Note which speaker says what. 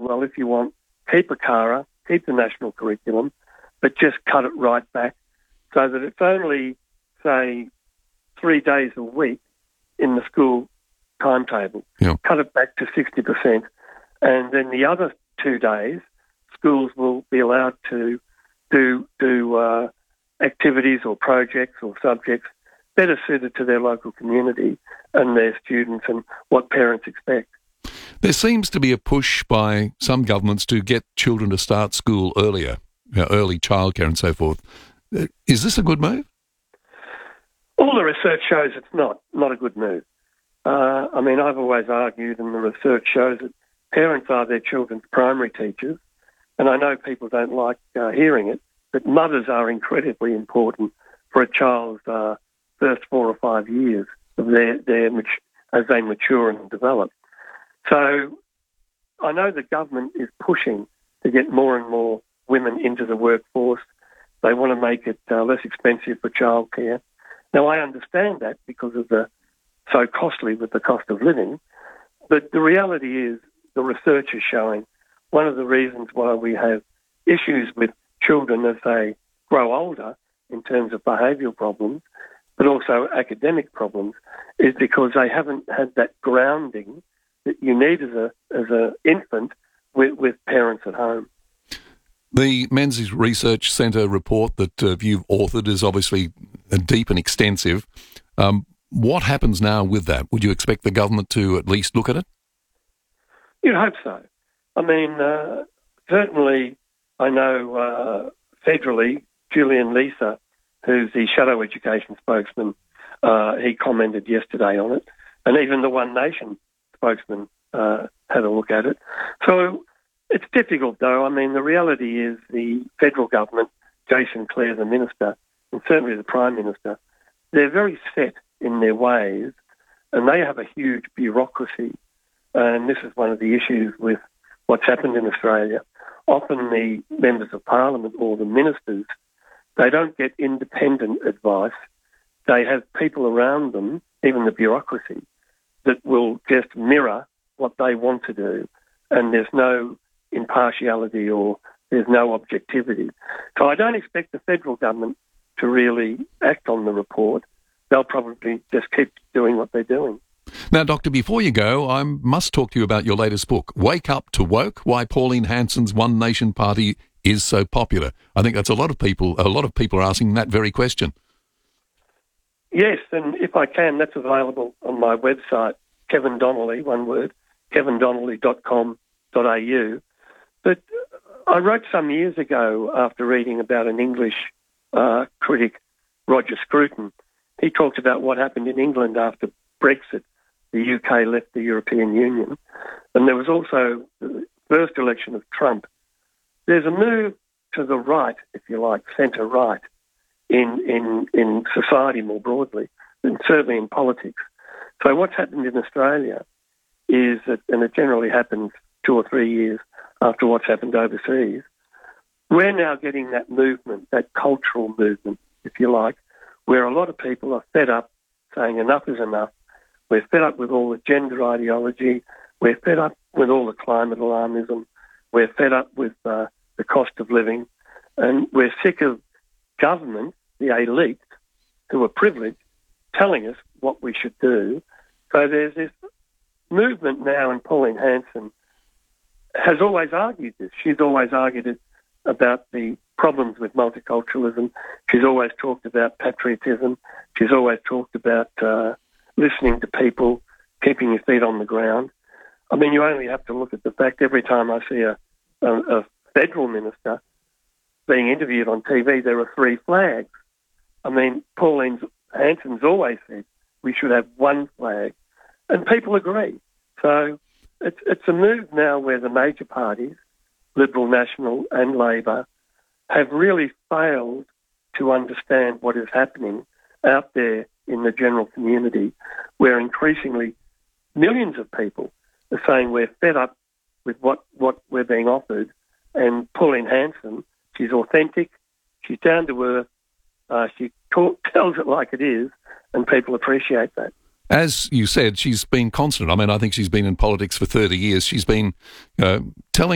Speaker 1: well, if you want, keep ACARA, keep the national curriculum, but just cut it right back so that it's only, say, 3 days a week in the school timetable.
Speaker 2: Yeah.
Speaker 1: Cut it back to 60%. And then the other 2 days, schools will be allowed to do activities or projects or subjects better suited to their local community and their students and what parents expect.
Speaker 2: There seems to be a push by some governments to get children to start school earlier, early childcare and so forth. Is this a good move?
Speaker 1: All the research shows it's not a good move. I've always argued, and the research shows that parents are their children's primary teachers, and I know people don't like hearing it, but mothers are incredibly important for a child's first 4 or 5 years of as they mature and develop. So I know the government is pushing to get more and more women into the workforce. They want to make it less expensive for childcare. Now, I understand that because of so costly with the cost of living, but the reality is the research is showing one of the reasons why we have issues with children as they grow older in terms of behavioural problems, but also academic problems, is because they haven't had that grounding that you need as an infant with parents at home.
Speaker 2: The Menzies Research Centre report that you've authored is obviously deep and extensive. What happens now with that? Would you expect the government to at least look at it?
Speaker 1: You'd hope so. Certainly I know federally, Julian Leeser, who's the Shadow Education spokesman, he commented yesterday on it, and even the One Nation spokesman had a look at it. So it's difficult, though. The reality is the federal government, Jason Clare, the minister, and certainly the Prime Minister, they're very set in their ways, and they have a huge bureaucracy. And this is one of the issues with what's happened in Australia. Often the members of Parliament or the ministers, they don't get independent advice. They have people around them, even the bureaucracy, that will just mirror what they want to do, and there's no impartiality or there's no objectivity. So I don't expect the federal government to really act on the report. They'll probably just keep doing what they're doing.
Speaker 2: Now, Doctor, before you go, I must talk to you about your latest book, Wake Up to Woke, Why Pauline Hanson's One Nation Party is So Popular. I think that's a lot of people are asking that very question.
Speaker 1: Yes, and if I can, that's available on my website, Kevin Donnelly, one word, kevindonnelly.com.au. But I wrote some years ago after reading about an English critic, Roger Scruton. He talked about what happened in England after Brexit. The UK left the European Union. And there was also the first election of Trump. There's a move to the right, if you like, centre-right, in society more broadly, and certainly in politics. So what's happened in Australia is that, and it generally happens 2 or 3 years after what's happened overseas, we're now getting that movement, that cultural movement, if you like, where a lot of people are fed up saying enough is enough. We're fed up with all the gender ideology. We're fed up with all the climate alarmism. We're fed up with the cost of living. And we're sick of government, the elite, who are privileged, telling us what we should do. So there's this movement now, and Pauline Hanson has always argued this. She's always argued it about the problems with multiculturalism. She's always talked about patriotism. She's always talked about listening to people, keeping your feet on the ground. You only have to look at the fact every time I see a federal minister being interviewed on TV, there are 3 flags. Pauline Hanson's always said we should have one flag, and people agree. So it's a move now where the major parties, Liberal, National and Labor, have really failed to understand what is happening out there in the general community, where increasingly millions of people are saying we're fed up with what we're being offered. And Pauline Hanson, she's authentic, she's down to earth, she tells it like it is, and people appreciate that.
Speaker 2: As you said, she's been constant. I think she's been in politics for 30 years. She's been telling